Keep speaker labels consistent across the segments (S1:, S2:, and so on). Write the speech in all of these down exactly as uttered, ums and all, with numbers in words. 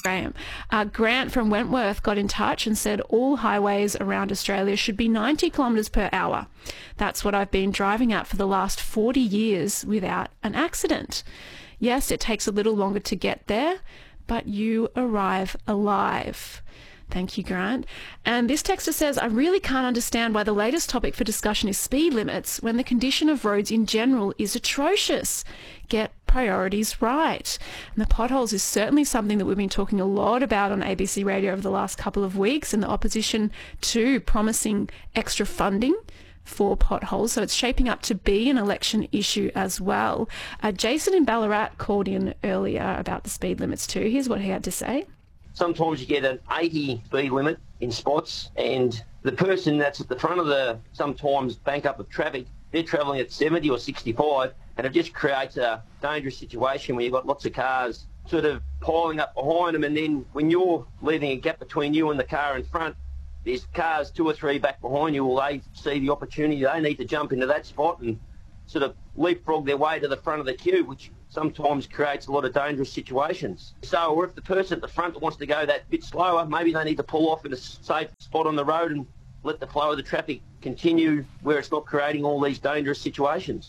S1: Graham. Uh, Grant from Wentworth got in touch and said all highways around Australia should be ninety kilometres per hour. That's what I've been driving at for the last forty years without an accident. Yes, it takes a little longer to get there, but you arrive alive. Thank you, Grant. And this texter says, I really can't understand why the latest topic for discussion is speed limits when the condition of roads in general is atrocious. Get priorities right. And the potholes is certainly something that we've been talking a lot about on A B C Radio over the last couple of weeks, and the opposition to promising extra funding for potholes. So it's shaping up to be an election issue as well. Uh, Jason in Ballarat called in earlier about the speed limits too. Here's what he had to say.
S2: Sometimes you get an eighty speed limit in spots, and the person that's at the front of the sometimes bank up of traffic, they're travelling at seventy or sixty-five, and it just creates a dangerous situation where you've got lots of cars sort of piling up behind them, and then when you're leaving a gap between you and the car in front, there's cars two or three back behind you. Well, they see the opportunity, they need to jump into that spot and sort of leapfrog their way to the front of the queue, which sometimes creates a lot of dangerous situations. So, or if the person at the front wants to go that bit slower, maybe they need to pull off in a safe spot on the road and let the flow of the traffic continue where it's not creating all these dangerous situations.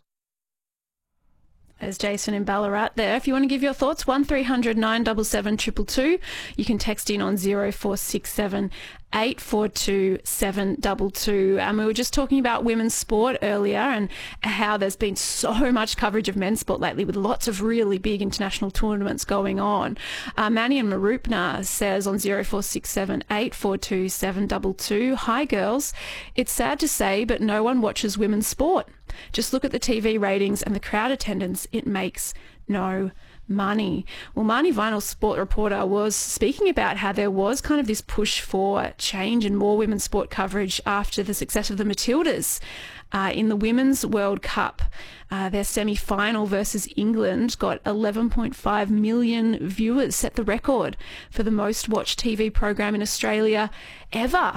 S1: There's Jason in Ballarat there. If you want to give your thoughts, one three hundred nine seven seven two two two. You can text in on zero four six seven eight four two seven two two. And we were just talking about women's sport earlier and how there's been so much coverage of men's sport lately with lots of really big international tournaments going on. Uh, Manny in Marupna says on zero four six seven eight four two seven two two, hi girls, it's sad to say, but no one watches women's sport. Just look at the T V ratings and the crowd attendance. It makes no money. Well, Marnie Vinyl, sport reporter, was speaking about how there was kind of this push for change and more women's sport coverage after the success of the Matildas uh, in the Women's World Cup. Uh, their semi-final versus England got eleven point five million viewers, set the record for the most watched T V program in Australia ever.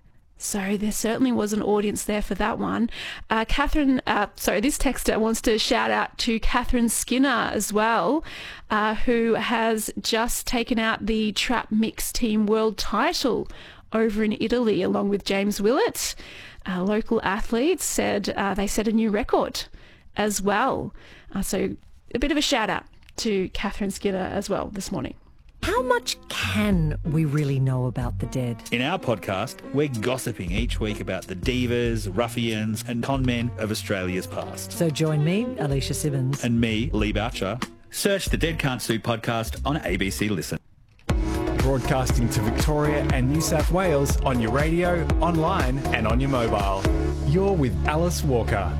S1: So there certainly was an audience there for that one. Uh, Catherine, uh, sorry, this texter wants to shout out to Catherine Skinner as well, uh, who has just taken out the trap mix team world title over in Italy along with James Willett. Uh, local athletes said uh, they set a new record as well. Uh, so a bit of a shout out to Catherine Skinner as well this morning.
S3: How much can we really know about the dead?
S4: In our podcast, we're gossiping each week about the divas, ruffians and con men of Australia's past.
S3: So join me, Alicia Simmons.
S4: And me, Lee Boucher. Search the Dead Can't Sue podcast on A B C Listen.
S5: Broadcasting to Victoria and New South Wales on your radio, online and on your mobile. You're with Alice Walker.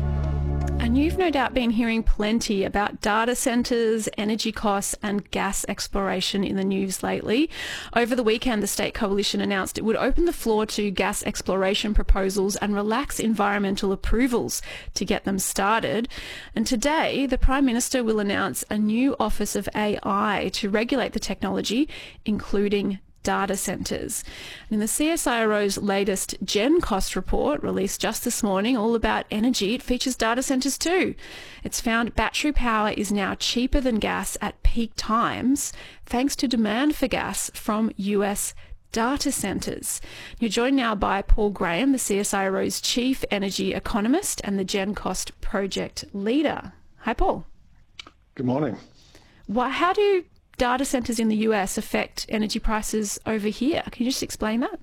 S1: And you've no doubt been hearing plenty about data centres, energy costs and gas exploration in the news lately. Over the weekend, the State Coalition announced it would open the floor to gas exploration proposals and relax environmental approvals to get them started. And today, the Prime Minister will announce a new Office of A I to regulate the technology, including data centres. In the C S I R O's latest Gen Cost report, released just this morning, all about energy, it features data centres too. It's found battery power is now cheaper than gas at peak times, thanks to demand for gas from U S data centres. You're joined now by Paul Graham, the C S I R O's chief energy economist and the Gen Cost project leader. Hi, Paul.
S6: Good morning.
S1: Why, how do data centres in the U S affect energy prices over here? Can you just explain that?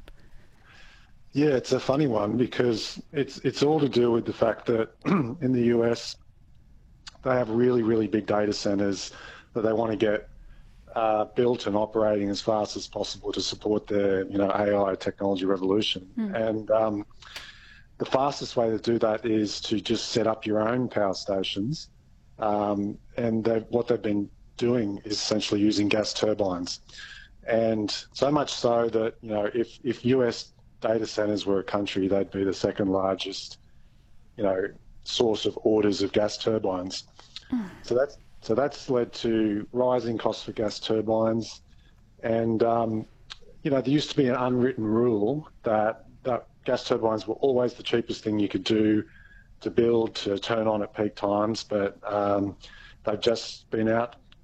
S6: Yeah, it's a funny one because it's it's all to do with the fact that in the U S they have really, really big data centres that they want to get uh, built and operating as fast as possible to support their, you know, A I technology revolution. Mm. And um, the fastest way to do that is to just set up your own power stations. Um, and they've, what they've been doing is essentially using gas turbines. And so much so that, you know, if, if U S data centers were a country, they'd be the second largest, you know, source of orders of gas turbines. Mm. So that's so that's led to rising costs for gas turbines. And, um, you know, there used to be an unwritten rule that, that gas turbines were always the cheapest thing you could do to build, to turn on at peak times, but um, they've just been out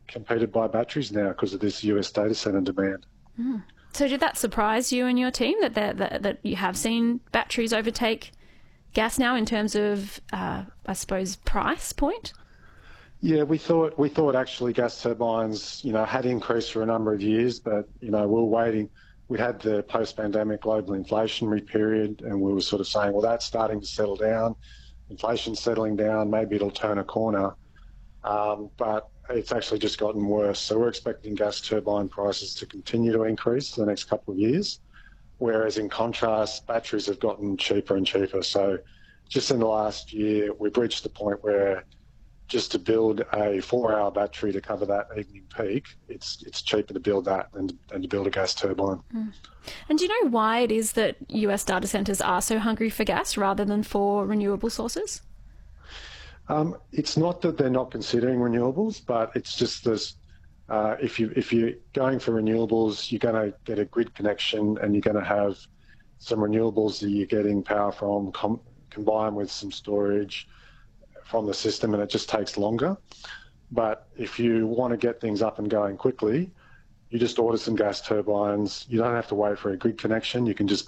S6: competed by batteries now because of this U S data center demand.
S1: Mm. So did that surprise you and your team that that, that, that you have seen batteries overtake gas now in terms of, uh, I suppose, price point?
S6: Yeah, we thought we thought actually gas turbines, you know, had increased for a number of years, but you know, we were waiting. We had the post-pandemic global inflationary period, and we were sort of saying, well, that's starting to settle down. Inflation's settling down. Maybe it'll turn a corner, um, but it's actually just gotten worse. So we're expecting gas turbine prices to continue to increase for the next couple of years, whereas in contrast, batteries have gotten cheaper and cheaper. So just in the last year, we've reached the point where just to build a four-hour battery to cover that evening peak, it's it's cheaper to build that than, than to build a gas turbine.
S1: Mm. And do you know why it is that U S data centres are so hungry for gas rather than for renewable sources?
S6: Um, it's not that they're not considering renewables, but it's just this. Uh, if you if you're going for renewables, you're going to get a grid connection, and you're going to have some renewables that you're getting power from, com- combined with some storage from the system, and it just takes longer. But if you want to get things up and going quickly, you just order some gas turbines. You don't have to wait for a grid connection. You can just